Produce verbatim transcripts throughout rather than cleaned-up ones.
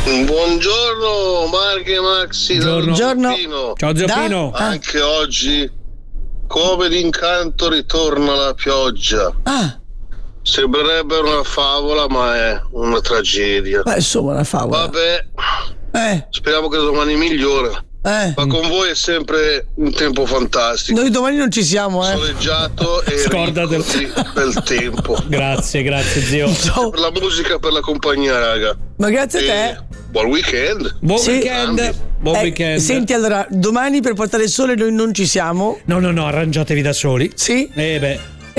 Buongiorno Marco e Maxi. Buongiorno. Ciao Zoppino. Da? Anche ah. oggi, come d'incanto, ritorna la pioggia. Ah. Sembrerebbe una favola, ma è una tragedia. Ma insomma, una favola. Vabbè, eh. speriamo che domani migliora. Eh. Ma con voi è sempre un tempo fantastico. Noi domani non ci siamo, eh. Soleggiato e Scordatelo. del tempo. Grazie, grazie zio. Ciao. Per la musica, per la compagnia, raga. Ma grazie e a te. Buon weekend. Buon sì. weekend. Buon eh, weekend. Senti, allora, domani per portare il sole noi non ci siamo. No, no, no, arrangiatevi da soli. Sì. Eh beh.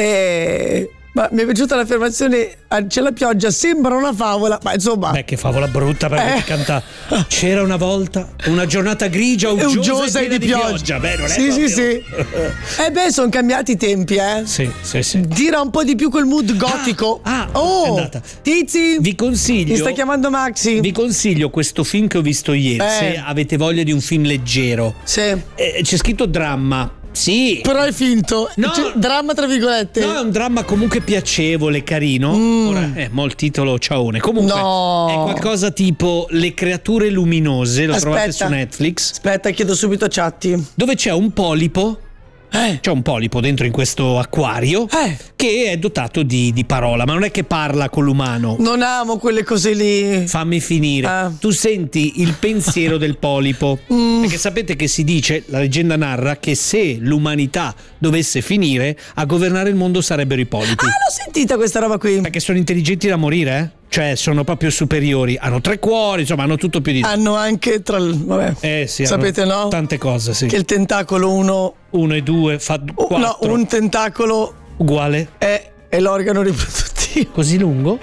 Eh... Ma mi è piaciuta l'affermazione, c'è la pioggia, sembra una favola, ma insomma. Beh, che favola brutta perché eh. ti canta. C'era una volta una giornata grigia, uggiosa, uggiosa e di, di pioggia. pioggia. Beh, non è sì, proprio... sì, sì. Eh beh, sono cambiati i tempi, eh. Sì, sì, sì. Tira un po' di più quel mood gotico. Ah, ah oh, è andata. Tizi, vi consiglio. Mi sta chiamando Maxi. Vi consiglio questo film che ho visto ieri. Eh. Se avete voglia di un film leggero. Sì. Eh, c'è scritto dramma. Sì. Però è finto. No. Cioè, dramma tra virgolette. No, è un dramma comunque piacevole, carino. Mm. Ora, eh, mo' il titolo ciaone. Comunque no. è qualcosa tipo Le creature luminose. Lo Aspetta. trovate su Netflix. Aspetta, chiedo subito a Chatti. Dove c'è un polipo. Eh. C'è un polipo dentro in questo acquario eh. che è dotato di, di parola, ma non è che parla con l'umano. Non amo quelle cose lì. Fammi finire. Ah. Tu senti il pensiero del polipo. Mm. Perché sapete che si dice, la leggenda narra, che se l'umanità dovesse finire, a governare il mondo sarebbero i polipi. Ah, l'ho sentita questa roba qui. Perché sono intelligenti da morire, eh? Cioè sono proprio superiori, hanno tre cuori, insomma hanno tutto più di te. Hanno anche tra il, vabbè. Eh sì, sapete, no? Tante cose, sì. Che il tentacolo uno uno e due fa quattro. No, un tentacolo uguale è, è l'organo riproduttivo. Così lungo?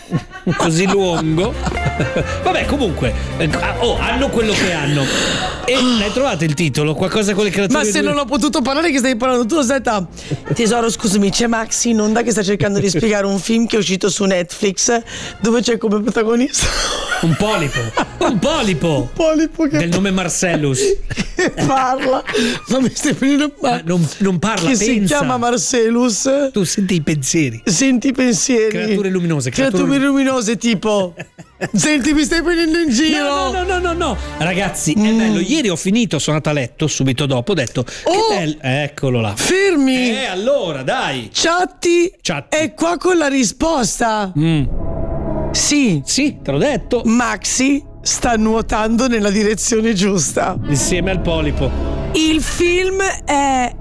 Così lungo? Vabbè, comunque, oh, hanno quello che hanno. E l'hai trovato il titolo? Qualcosa con le creature. Ma se non ho potuto parlare, che stai parlando tu? Aspetta, tesoro, scusami, c'è Maxi in onda che sta cercando di spiegare un film che è uscito su Netflix dove c'è come protagonista un polipo. Un polipo. Un polipo che del nome Marcellus. Che parla. Ma mi stai venendo ma non, non parla, che pensa. si chiama Marcellus. Tu senti i pensieri. Senti i pensieri. Creature luminose. Creature, creature luminose tipo. Senti, mi stai prendendo in giro. No, no, no, no, no. Ragazzi, mm. è bello. Ieri ho finito, sono andato a letto subito dopo. Ho detto, oh, che bello. Eccolo là. Fermi. Eh, allora, dai. Chatti. Chatti. È qua con la risposta. Mm. Sì. Sì, te l'ho detto. Maxi sta nuotando nella direzione giusta. Insieme al polipo. Il film è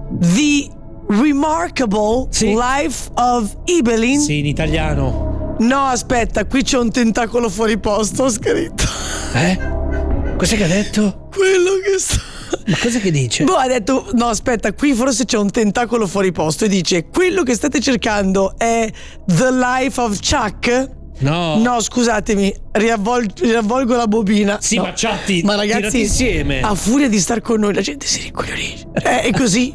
The Remarkable sì. Life of Ibelin. Sì, in italiano. No, aspetta, qui c'è un tentacolo fuori posto, ho scritto. Eh? Cos'è che ha detto? Quello che sta... Ma cosa che dice? Boh, ha detto, no, aspetta, qui forse c'è un tentacolo fuori posto e dice, quello che state cercando è The Life of Chuck? No. No, scusatemi, riavvol- riavvolgo la bobina. Sì, no. ma Chatti, ma ragazzi, insieme. A furia di star con noi la gente si rincoglionisce. Eh, è così?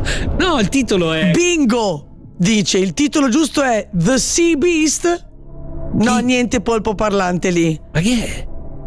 No, il titolo è... Bingo! Dice, il titolo giusto è The Sea Beast. No, niente polpo parlante lì. Ma che è?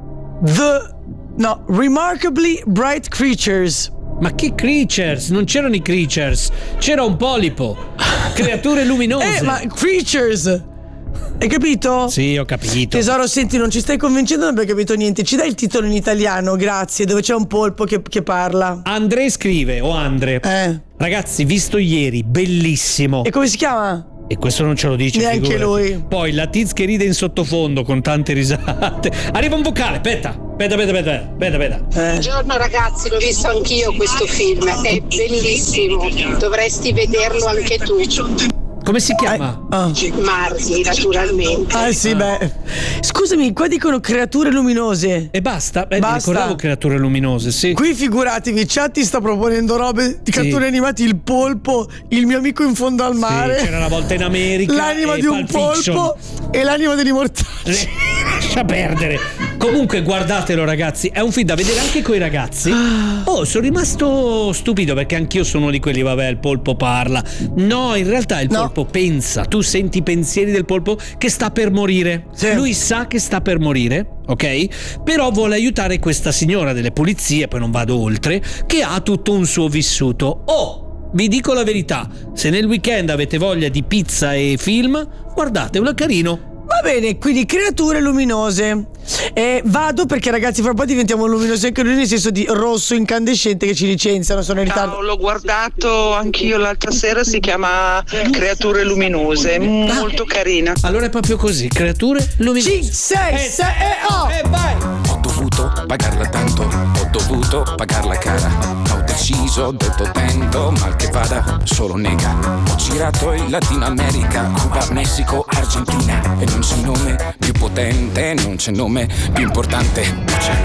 The... No, Remarkably Bright Creatures. Ma che creatures? Non c'erano i creatures. C'era un polipo. Creature luminose. Eh, ma creatures... Hai capito? Sì, ho capito. Tesoro, senti, non ci stai convincendo, non abbiamo capito niente. Ci dai il titolo in italiano, grazie, dove c'è un polpo che, che parla. Andre scrive, o Andre. Eh. Ragazzi, visto ieri, bellissimo. E come si chiama? E questo non ce lo dice neanche figurati. Lui. Poi la tiz che ride in sottofondo con tante risate. Arriva un vocale, aspetta. Aspetta, aspetta, aspetta, aspetta, aspetta. Eh. Buongiorno ragazzi, l'ho visto anch'io questo film, è bellissimo, dovresti vederlo anche tu. Come si chiama? Ah, oh. Marzi, naturalmente. Ah sì, ah. beh. Scusami, qua dicono creature luminose. E basta? Beh, basta. Mi ricordavo creature luminose, sì. Qui figuratevi, Chatti sta proponendo robe di cartoni sì. animati, il polpo, il mio amico in fondo al mare. Sì, c'era una volta in America. L'anima di un polpo e l'anima degli mortacci. Lascia perdere. Comunque guardatelo ragazzi, è un film da vedere anche coi ragazzi. Oh, sono rimasto stupido perché anch'io sono uno di quelli, vabbè, il polpo parla. No, in realtà il no. polpo pensa. Tu senti i pensieri del polpo che sta per morire. Sì. Lui sa che sta per morire, ok? Però vuole aiutare questa signora delle pulizie, poi non vado oltre, che ha tutto un suo vissuto. Oh, vi dico la verità, se nel weekend avete voglia di pizza e film, guardatelo, è carino. Va bene, quindi creature luminose. E vado perché ragazzi fra un po' diventiamo luminosi anche noi, nel senso di rosso incandescente che ci licenziano, sono in ritardo. Ciao, l'ho guardato anch'io l'altra sera, si chiama Creature Luminose, molto carina. Allora è proprio così, Creature Luminose. cinque, sei, sei e oh! E vai! Ho dovuto pagarla tanto, ho dovuto pagarla cara. Ho deciso, ho detto tento, mal che vada, solo nega. Ho girato il Latino America, Cuba, Messico, Argentina. E non c'è nome più potente, non c'è nome più importante. C'è